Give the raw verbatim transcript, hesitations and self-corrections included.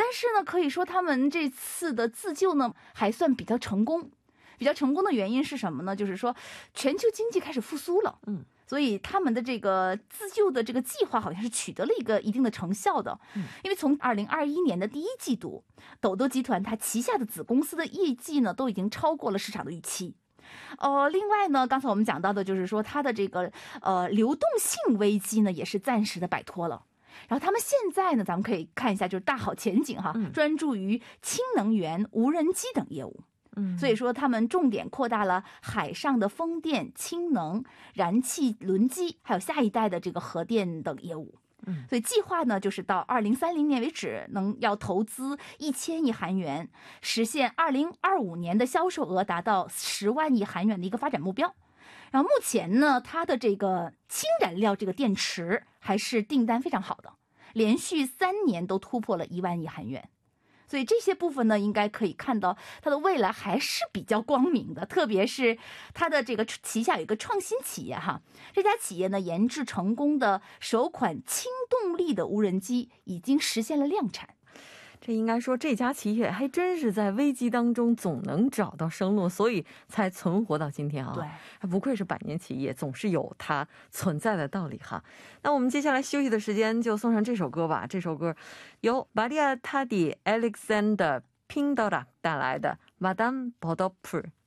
但是呢可以说他们这次的自救呢还算比较成功。比较成功的原因是什么呢？就是说全球经济开始复苏了，嗯，所以他们的这个自救的这个计划好像是取得了一个一定的成效的。因为从二零二一年的第一季度，斗豆集团它旗下的子公司的业绩呢都已经超过了市场的预期。呃，另外呢，刚才我们讲到的就是说它的这个呃流动性危机呢也是暂时的摆脱了。然后他们现在呢，咱们可以看一下，就是大好前景哈，专注于氢能源、无人机等业务。嗯，所以说他们重点扩大了海上的风电、氢能、燃气轮机，还有下一代的这个核电等业务。嗯，所以计划呢，就是到二零三零年为止，能要投资一千亿韩元，实现二零二五年的销售额达到十万亿韩元的一个发展目标。然后目前呢，它的这个氢燃料这个电池还是订单非常好的，连续三年都突破了一万亿韩元。所以这些部分呢，应该可以看到它的未来还是比较光明的，特别是它的这个旗下有一个创新企业哈，这家企业呢研制成功的首款氢动力的无人机已经实现了量产。 这应该说这家企业还真是在危机当中总能找到生路，所以才存活到今天啊。对，不愧是百年企业，总是有它存在的道理哈。那我们接下来休息的时间就送上这首歌吧，这首歌由玛利亚·塔迪·Alexander Pindorak带来的 Madame Bodopour。